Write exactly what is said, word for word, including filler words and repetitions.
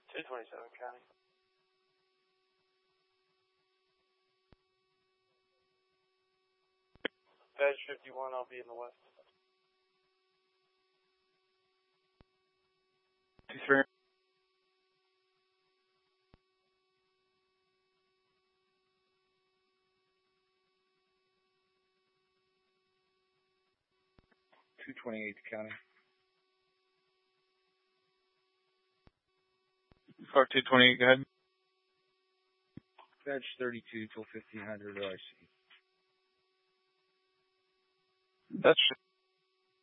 two twenty-seven County. Badge fifty-one, I'll be in the west. two three. two twenty-eight County. Park two twenty-eight, go ahead. Badge thirty-two till fifteen hundred O I C. That's